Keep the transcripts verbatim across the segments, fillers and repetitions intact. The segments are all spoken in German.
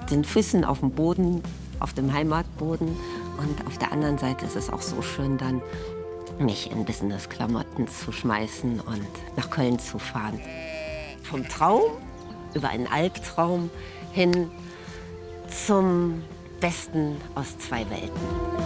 mit den Füßen auf dem Boden, auf dem Heimatboden. Und auf der anderen Seite ist es auch so schön, dann mich in Business-Klamotten zu schmeißen und nach Köln zu fahren. Vom Traum über einen Albtraum hin zum Besten aus zwei Welten.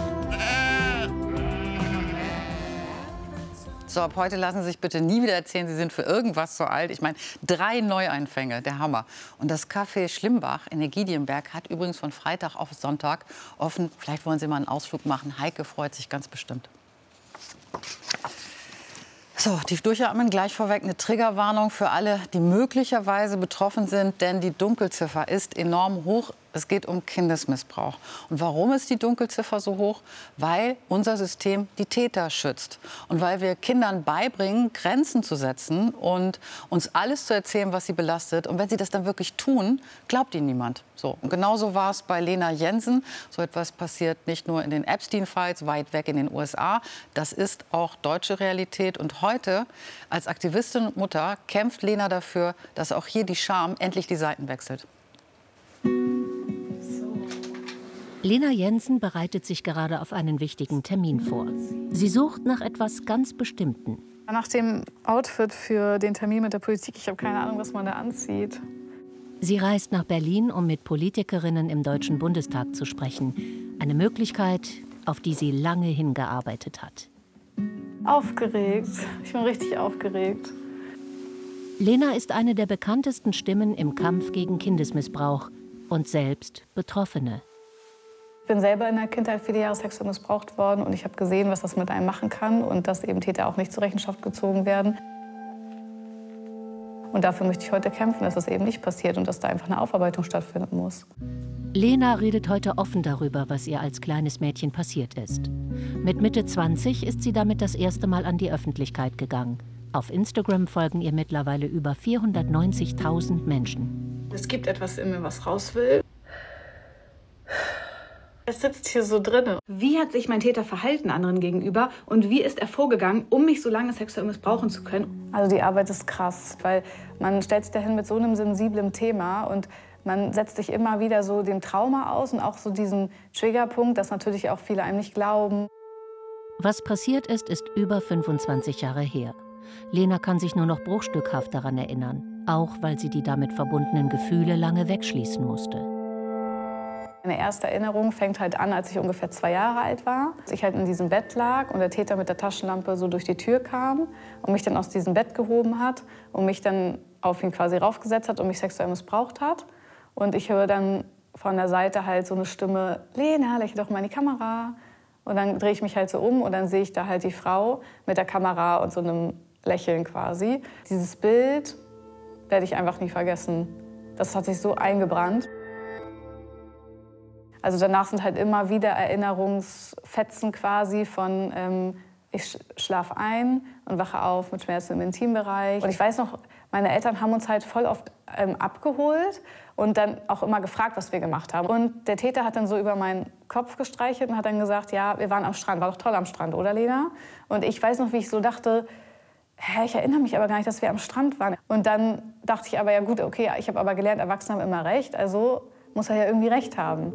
So, ab heute lassen Sie sich bitte nie wieder erzählen, Sie sind für irgendwas zu alt. Ich meine, drei Neueinfänge, der Hammer. Und das Café Schlimbach in der Giedienberg hat übrigens von Freitag auf Sonntag offen. Vielleicht wollen Sie mal einen Ausflug machen. Heike freut sich ganz bestimmt. So, tief durchatmen, gleich vorweg eine Triggerwarnung für alle, die möglicherweise betroffen sind, denn die Dunkelziffer ist enorm hoch. Es geht um Kindesmissbrauch. Und warum ist die Dunkelziffer so hoch? Weil unser System die Täter schützt. Und weil wir Kindern beibringen, Grenzen zu setzen und uns alles zu erzählen, was sie belastet. Und wenn sie das dann wirklich tun, glaubt ihnen niemand. So. Und genauso war es bei Lena Jensen. So etwas passiert nicht nur in den Epstein-Files, weit weg in den U S A. Das ist auch deutsche Realität. Und heute, als Aktivistin und Mutter, kämpft Lena dafür, dass auch hier die Scham endlich die Seiten wechselt. Lena Jensen bereitet sich gerade auf einen wichtigen Termin vor. Sie sucht nach etwas ganz Bestimmten. Nach dem Outfit für den Termin mit der Politik, ich habe keine Ahnung, was man da anzieht. Sie reist nach Berlin, um mit Politikerinnen im Deutschen Bundestag zu sprechen. Eine Möglichkeit, auf die sie lange hingearbeitet hat. Aufgeregt. Ich bin richtig aufgeregt. Lena ist eine der bekanntesten Stimmen im Kampf gegen Kindesmissbrauch und selbst Betroffene. Ich bin selber in der Kindheit viele Jahre sexuell missbraucht worden und ich habe gesehen, was das mit einem machen kann und dass eben Täter auch nicht zur Rechenschaft gezogen werden. Und dafür möchte ich heute kämpfen, dass das eben nicht passiert und dass da einfach eine Aufarbeitung stattfinden muss. Lena redet heute offen darüber, was ihr als kleines Mädchen passiert ist. Mit Mitte zwanzig ist sie damit das erste Mal an die Öffentlichkeit gegangen. Auf Instagram folgen ihr mittlerweile über vierhundertneunzigtausend Menschen. Es gibt etwas in mir, was raus will. Es sitzt hier so drin. Wie hat sich mein Täter verhalten anderen gegenüber und wie ist er vorgegangen, um mich so lange sexuell missbrauchen zu können? Also die Arbeit ist krass, weil man stellt sich dahin mit so einem sensiblen Thema und man setzt sich immer wieder so dem Trauma aus und auch so diesen Triggerpunkt, dass natürlich auch viele einem nicht glauben. Was passiert ist, ist über fünfundzwanzig Jahre her. Lena kann sich nur noch bruchstückhaft daran erinnern, auch weil sie die damit verbundenen Gefühle lange wegschließen musste. Meine erste Erinnerung fängt halt an, als ich ungefähr zwei Jahre alt war. Als ich halt in diesem Bett lag und der Täter mit der Taschenlampe so durch die Tür kam und mich dann aus diesem Bett gehoben hat und mich dann auf ihn quasi raufgesetzt hat und mich sexuell missbraucht hat. Und ich höre dann von der Seite halt so eine Stimme, Lena, lächle doch mal in die Kamera. Und dann drehe ich mich halt so um und dann sehe ich da halt die Frau mit der Kamera und so einem Lächeln quasi. Dieses Bild werde ich einfach nie vergessen. Das hat sich so eingebrannt. Also danach sind halt immer wieder Erinnerungsfetzen quasi von ähm, ich schlafe ein und wache auf mit Schmerzen im Intimbereich. Und ich weiß noch, meine Eltern haben uns halt voll oft ähm, abgeholt und dann auch immer gefragt, was wir gemacht haben. Und der Täter hat dann so über meinen Kopf gestreichelt und hat dann gesagt, ja, wir waren am Strand, war doch toll am Strand, oder Lena? Und ich weiß noch, wie ich so dachte, hä, ich erinnere mich aber gar nicht, dass wir am Strand waren. Und dann dachte ich aber, ja gut, okay, ich habe aber gelernt, Erwachsene haben immer recht, also muss er ja irgendwie recht haben.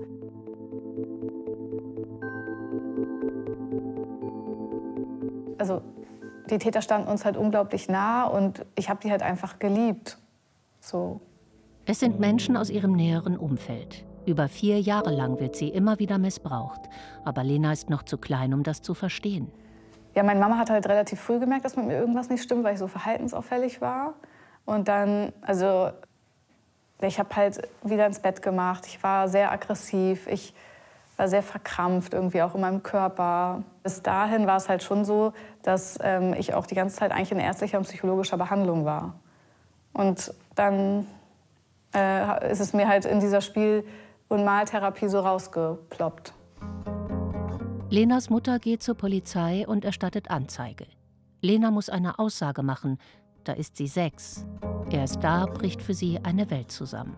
Also die Täter standen uns halt unglaublich nah und ich habe die halt einfach geliebt. So. Es sind Menschen aus ihrem näheren Umfeld. Über vier Jahre lang wird sie immer wieder missbraucht. Aber Lena ist noch zu klein, um das zu verstehen. Ja, meine Mama hat halt relativ früh gemerkt, dass mit mir irgendwas nicht stimmt, weil ich so verhaltensauffällig war. Und dann, also ich habe halt wieder ins Bett gemacht. Ich war sehr aggressiv. Ich war sehr verkrampft irgendwie auch in meinem Körper. Bis dahin war es halt schon so, dass ähm, ich auch die ganze Zeit eigentlich in ärztlicher und psychologischer Behandlung war. Und dann äh, ist es mir halt in dieser Spiel- und Maltherapie so rausgeploppt. Lenas Mutter geht zur Polizei und erstattet Anzeige. Lena muss eine Aussage machen. Da ist sie sechs. Erst da bricht für sie eine Welt zusammen.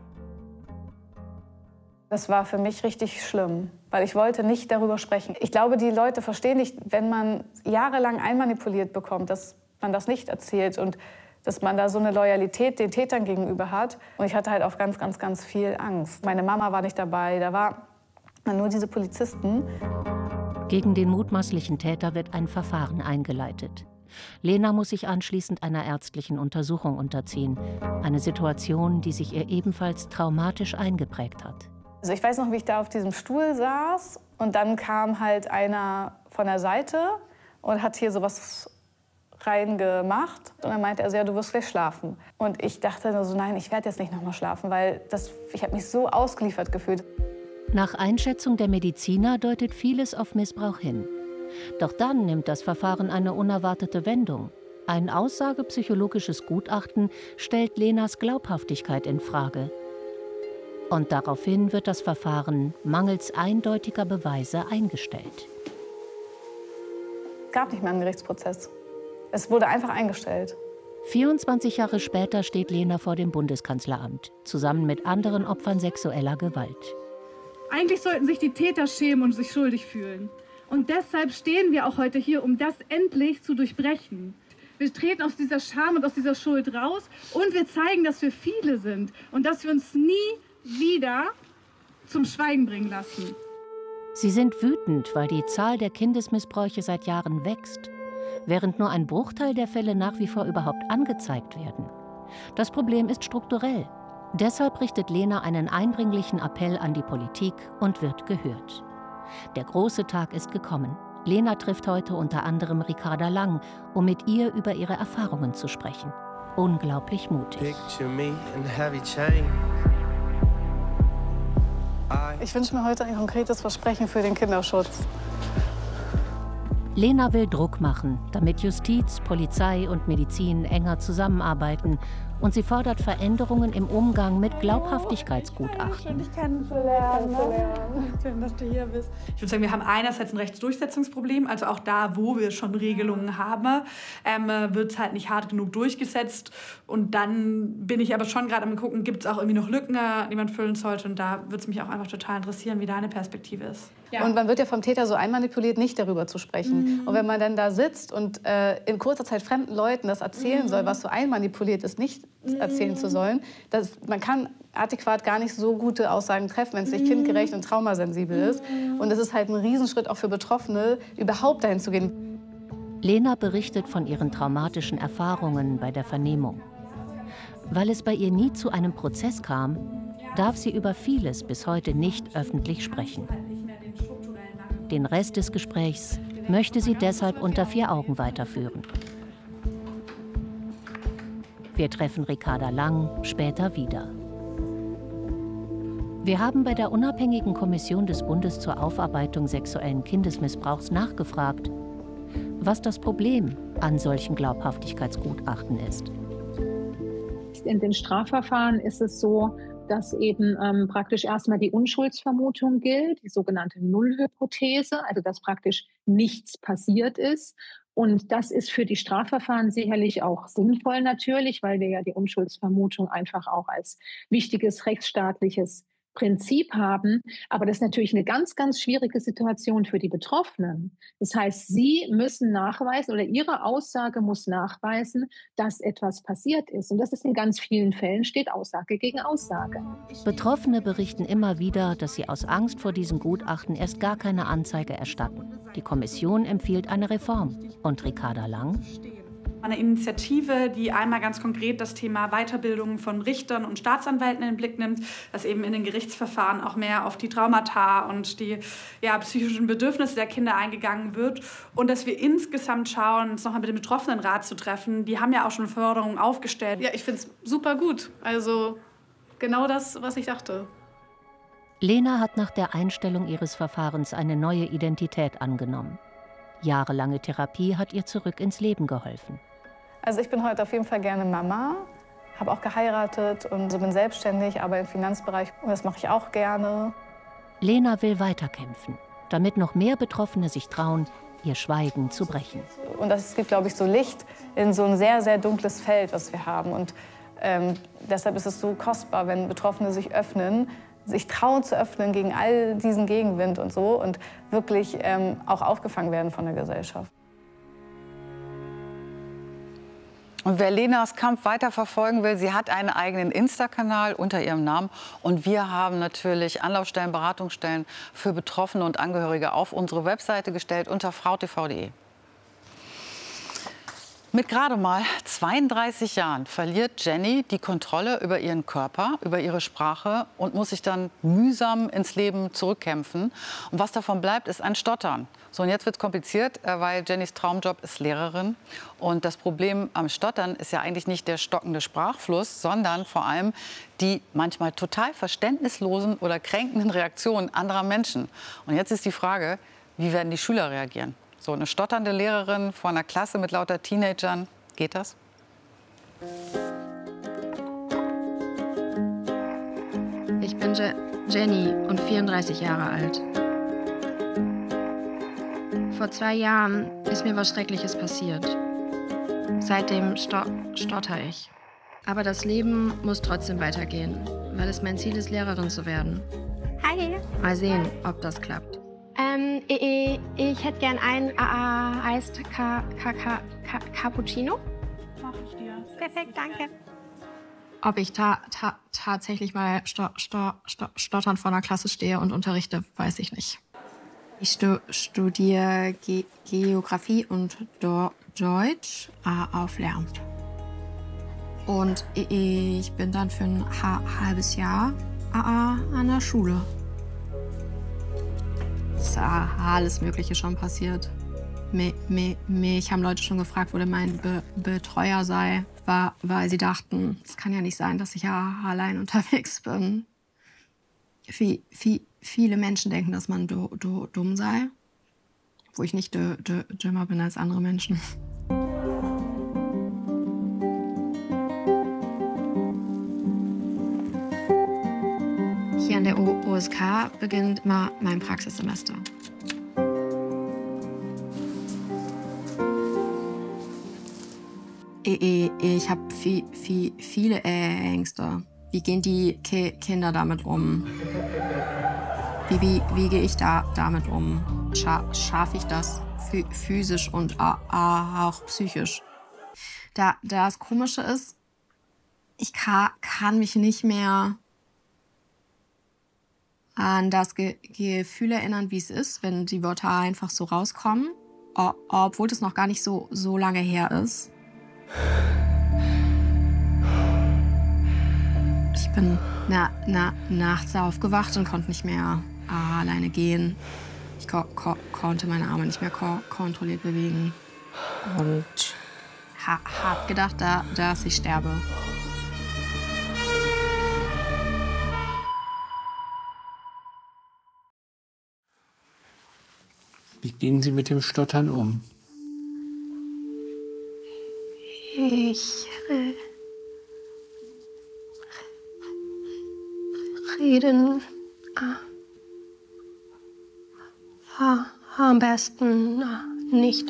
Das war für mich richtig schlimm, weil ich wollte nicht darüber sprechen. Ich glaube, die Leute verstehen nicht, wenn man jahrelang einmanipuliert bekommt, dass man das nicht erzählt und dass man da so eine Loyalität den Tätern gegenüber hat. Und ich hatte halt auch ganz, ganz, ganz viel Angst. Meine Mama war nicht dabei, da waren nur diese Polizisten. Gegen den mutmaßlichen Täter wird ein Verfahren eingeleitet. Lena muss sich anschließend einer ärztlichen Untersuchung unterziehen. Eine Situation, die sich ihr ebenfalls traumatisch eingeprägt hat. Also ich weiß noch, wie ich da auf diesem Stuhl saß und dann kam halt einer von der Seite und hat hier sowas reingemacht. Und dann meinte er so, ja, du wirst gleich schlafen. Und ich dachte nur so, nein, ich werde jetzt nicht noch mal schlafen, weil das, ich habe mich so ausgeliefert gefühlt. Nach Einschätzung der Mediziner deutet vieles auf Missbrauch hin. Doch dann nimmt das Verfahren eine unerwartete Wendung. Ein aussagepsychologisches Gutachten stellt Lenas Glaubhaftigkeit in Frage. Und daraufhin wird das Verfahren mangels eindeutiger Beweise eingestellt. Es gab nicht mehr einen Gerichtsprozess. Es wurde einfach eingestellt. vierundzwanzig Jahre später steht Lena vor dem Bundeskanzleramt, zusammen mit anderen Opfern sexueller Gewalt. Eigentlich sollten sich die Täter schämen und sich schuldig fühlen. Und deshalb stehen wir auch heute hier, um das endlich zu durchbrechen. Wir treten aus dieser Scham und aus dieser Schuld raus und wir zeigen, dass wir viele sind und dass wir uns nie wieder zum Schweigen bringen lassen. Sie sind wütend, weil die Zahl der Kindesmissbräuche seit Jahren wächst, während nur ein Bruchteil der Fälle nach wie vor überhaupt angezeigt werden. Das Problem ist strukturell. Deshalb richtet Lena einen eindringlichen Appell an die Politik und wird gehört. Der große Tag ist gekommen. Lena trifft heute unter anderem Ricarda Lang, um mit ihr über ihre Erfahrungen zu sprechen. Unglaublich mutig. Ich wünsche mir heute ein konkretes Versprechen für den Kinderschutz. Lena will Druck machen, damit Justiz, Polizei und Medizin enger zusammenarbeiten. Und sie fordert Veränderungen im Umgang mit Glaubhaftigkeitsgutachten. Schön, dich kennenzulernen. Schön, dass du hier bist. Ich würde sagen, wir haben einerseits ein Rechtsdurchsetzungsproblem. Also auch da, wo wir schon Regelungen haben, ähm, wird es halt nicht hart genug durchgesetzt. Und dann bin ich aber schon gerade am gucken, gibt es auch irgendwie noch Lücken, die man füllen sollte. Und da würde es mich auch einfach total interessieren, wie deine Perspektive ist. Ja. Und man wird ja vom Täter so einmanipuliert, nicht darüber zu sprechen. Mhm. Und wenn man dann da sitzt und äh, in kurzer Zeit fremden Leuten das erzählen mhm. soll, was so einmanipuliert ist, nicht erzählen zu sollen. Das, man kann adäquat gar nicht so gute Aussagen treffen, wenn es nicht kindgerecht und traumasensibel ist. Und es ist halt ein Riesenschritt auch für Betroffene, überhaupt dahin zu gehen. Lena berichtet von ihren traumatischen Erfahrungen bei der Vernehmung. Weil es bei ihr nie zu einem Prozess kam, darf sie über vieles bis heute nicht öffentlich sprechen. Den Rest des Gesprächs möchte sie deshalb unter vier Augen weiterführen. Wir treffen Ricarda Lang später wieder. Wir haben bei der unabhängigen Kommission des Bundes zur Aufarbeitung sexuellen Kindesmissbrauchs nachgefragt, was das Problem an solchen Glaubhaftigkeitsgutachten ist. In den Strafverfahren ist es so, dass eben ähm, praktisch erstmal die Unschuldsvermutung gilt, die sogenannte Nullhypothese, also dass praktisch nichts passiert ist. Und das ist für die Strafverfahren sicherlich auch sinnvoll natürlich, weil wir ja die Unschuldsvermutung einfach auch als wichtiges rechtsstaatliches Prinzip haben. Aber das ist natürlich eine ganz, ganz schwierige Situation für die Betroffenen. Das heißt, sie müssen nachweisen oder ihre Aussage muss nachweisen, dass etwas passiert ist. Und das ist in ganz vielen Fällen, steht Aussage gegen Aussage. Betroffene berichten immer wieder, dass sie aus Angst vor diesen Gutachten erst gar keine Anzeige erstatten. Die Kommission empfiehlt eine Reform. Und Ricarda Lang? Eine Initiative, die einmal ganz konkret das Thema Weiterbildung von Richtern und Staatsanwälten in den Blick nimmt, dass eben in den Gerichtsverfahren auch mehr auf die Traumata und die ja, psychischen Bedürfnisse der Kinder eingegangen wird und dass wir insgesamt schauen, uns nochmal mit dem Betroffenenrat zu treffen. Die haben ja auch schon Forderungen aufgestellt. Ja, ich finde es super gut. Also genau das, was ich dachte. Lena hat nach der Einstellung ihres Verfahrens eine neue Identität angenommen. Jahrelange Therapie hat ihr zurück ins Leben geholfen. Also ich bin heute auf jeden Fall gerne Mama, habe auch geheiratet und so bin selbstständig, aber im Finanzbereich und das mache ich auch gerne. Lena will weiterkämpfen, damit noch mehr Betroffene sich trauen, ihr Schweigen zu brechen. Und das gibt, glaube ich, so Licht in so ein sehr, sehr dunkles Feld, was wir haben. Und ähm, deshalb ist es so kostbar, wenn Betroffene sich öffnen, sich trauen zu öffnen gegen all diesen Gegenwind und so und wirklich ähm, auch aufgefangen werden von der Gesellschaft. Und wer Lenas Kampf weiterverfolgen will, sie hat einen eigenen Insta-Kanal unter ihrem Namen. Und wir haben natürlich Anlaufstellen, Beratungsstellen für Betroffene und Angehörige auf unsere Webseite gestellt unter frau t v punkt de. Mit gerade mal zweiunddreißig Jahren verliert Jenny die Kontrolle über ihren Körper, über ihre Sprache und muss sich dann mühsam ins Leben zurückkämpfen. Und was davon bleibt, ist ein Stottern. So, und jetzt wird es kompliziert, weil Jennys Traumjob ist Lehrerin. Und das Problem am Stottern ist ja eigentlich nicht der stockende Sprachfluss, sondern vor allem die manchmal total verständnislosen oder kränkenden Reaktionen anderer Menschen. Und jetzt ist die Frage, wie werden die Schüler reagieren? So eine stotternde Lehrerin vor einer Klasse mit lauter Teenagern, geht das? Ich bin Je Jenny und vierunddreißig Jahre alt. Vor zwei Jahren ist mir was Schreckliches passiert. Seitdem sto stotter ich. Aber das Leben muss trotzdem weitergehen, weil es mein Ziel ist, Lehrerin zu werden. Hi. Mal sehen, ob das klappt. Ähm, ich, ich hätte gern ein äh, Iced Ca Ca Ca Ca Cappuccino. Mach ich dir. Perfekt, danke. Ob ich ta ta tatsächlich mal sto sto sto stotternd vor einer Klasse stehe und unterrichte, weiß ich nicht. Ich stu studiere Ge Geografie und Do Deutsch äh, auf Lehramt. Und ich bin dann für ein ha halbes Jahr äh, an der Schule. Es ist alles Mögliche schon passiert. Me, me, mich haben Leute schon gefragt, wo denn mein Be Betreuer sei, war, weil sie dachten, es kann ja nicht sein, dass ich ja allein unterwegs bin. Wie, wie, viele Menschen denken, dass man do, do, dumm sei, wo ich nicht dö, dö, dümmer bin als andere Menschen. Hier an der O S K beginnt mal mein Praxissemester. Ich habe viel, viel, viele Ängste. Wie gehen die Ki Kinder damit um? Wie, wie, wie gehe ich da damit um? Scha Schaffe ich das physisch und auch psychisch? Da, das Komische ist, ich kann, kann mich nicht mehr an das Ge Gefühl erinnern, wie es ist, wenn die Wörter einfach so rauskommen, o obwohl das noch gar nicht so, so lange her ist. Ich bin na, na, nachts aufgewacht und konnte nicht mehr äh, alleine gehen. Ich ko ko konnte meine Arme nicht mehr ko kontrolliert bewegen. Und ha hab gedacht, da, dass ich sterbe. Wie gehen Sie mit dem Stottern um? Ich äh, reden äh, äh, am besten äh, nicht.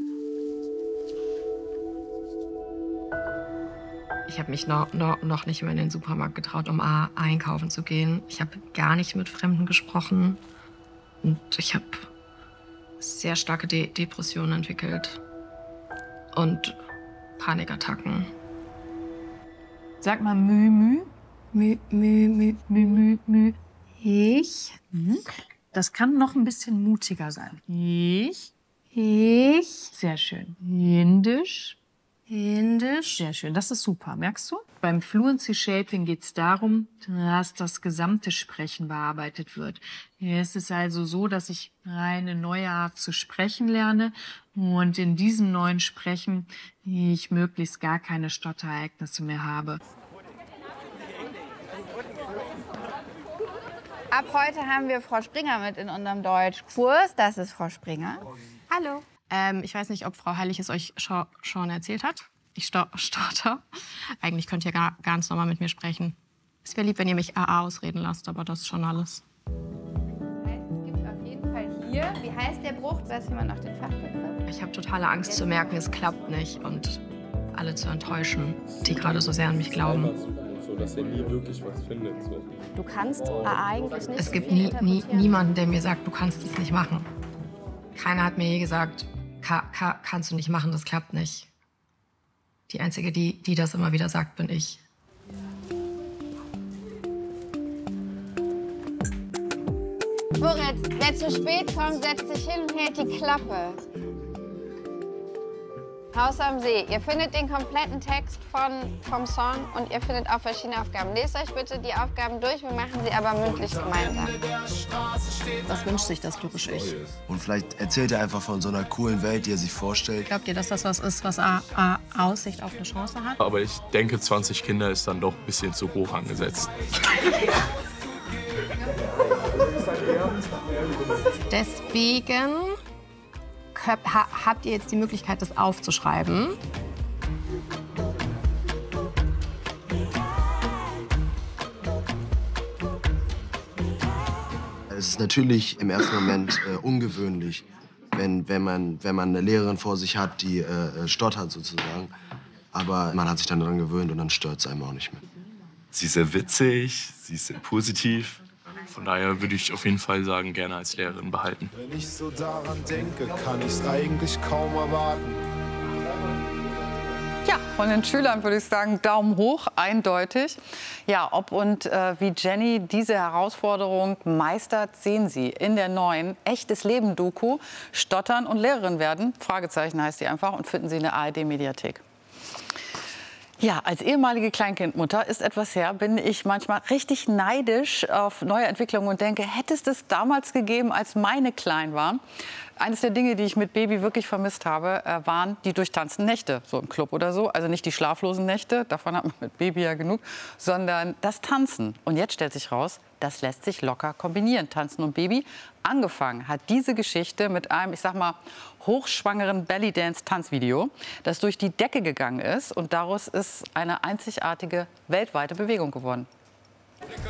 Ich habe mich noch, noch, noch nicht mehr in den Supermarkt getraut, um A, einkaufen zu gehen. Ich habe gar nicht mit Fremden gesprochen. Und ich habe sehr starke De Depressionen entwickelt. Und Panikattacken. Sag mal Mü, Mü. Mü, Mü, Mü, Mü, Mü, Mü. Ich. Mhm. Das kann noch ein bisschen mutiger sein. Ich. Ich. Sehr schön. Indisch. Indisch. Sehr schön, das ist super, merkst du? Beim Fluency Shaping geht es darum, dass das gesamte Sprechen bearbeitet wird. Es ist also so, dass ich eine neue Art zu sprechen lerne und in diesem neuen Sprechen ich möglichst gar keine Stotterereignisse mehr habe. Ab heute haben wir Frau Springer mit in unserem Deutschkurs. Das ist Frau Springer. Hallo. Ähm, ich weiß nicht, ob Frau Heilig es euch scho schon erzählt hat. Ich sto stotter. Eigentlich könnt ihr gar ganz normal mit mir sprechen. Es wäre lieb, wenn ihr mich A A ausreden lasst, aber das ist schon alles. Das heißt, es gibt auf jeden Fall hier, wie heißt der Bruch? Weiß jemand noch den Fachbegriff? Ich habe totale Angst zu merken, es klappt nicht und alle zu enttäuschen, die gerade so sehr an mich glauben. So, dass ihr nie wirklich was findet. So. Du kannst eigentlich nicht. Es gibt nie, nie, niemanden, der mir sagt, du kannst es nicht machen. Keiner hat mir je gesagt, Ka Ka kannst du nicht machen, das klappt nicht. Die Einzige, die, die das immer wieder sagt, bin ich. Moritz, wer zu spät kommt, setzt sich hin und hält die Klappe. Haus am See. Ihr findet den kompletten Text von, vom Song und ihr findet auch verschiedene Aufgaben. Lest euch bitte die Aufgaben durch, wir machen sie aber mündlich gemeinsam. Was wünscht sich das lyrische Ich? Und vielleicht erzählt er einfach von so einer coolen Welt, die er sich vorstellt. Glaubt ihr, dass das was ist, was A, A, Aussicht auf eine Chance hat? Aber ich denke, zwanzig Kinder ist dann doch ein bisschen zu hoch angesetzt. Deswegen habt ihr jetzt die Möglichkeit, das aufzuschreiben. Es ist natürlich im ersten Moment äh, ungewöhnlich, wenn, wenn, man, wenn man eine Lehrerin vor sich hat, die äh, stottert sozusagen. Aber man hat sich dann daran gewöhnt und dann stört es einem auch nicht mehr. Sie ist sehr witzig, sie ist sehr positiv. Von daher würde ich auf jeden Fall sagen, gerne als Lehrerin behalten. Wenn ich so daran denke, kann ich es eigentlich kaum erwarten. Ja, von den Schülern würde ich sagen, Daumen hoch, eindeutig. Ja, ob und äh, wie Jenny diese Herausforderung meistert, sehen Sie in der neuen Echtes Leben-Doku Stottern und Lehrerin werden. Fragezeichen heißt die einfach und finden Sie in der A R D-Mediathek. Ja, als ehemalige Kleinkindmutter ist etwas her, bin ich manchmal richtig neidisch auf neue Entwicklungen und denke, hätte es das damals gegeben, als meine klein waren? Eines der Dinge, die ich mit Baby wirklich vermisst habe, waren die durchtanzten Nächte, so im Club oder so. Also nicht die schlaflosen Nächte, davon hat man mit Baby ja genug, sondern das Tanzen. Und jetzt stellt sich raus, das lässt sich locker kombinieren, Tanzen und Baby. Angefangen hat diese Geschichte mit einem, ich sag mal, hochschwangeren Bellydance-Tanzvideo, das durch die Decke gegangen ist. Und daraus ist eine einzigartige weltweite Bewegung geworden.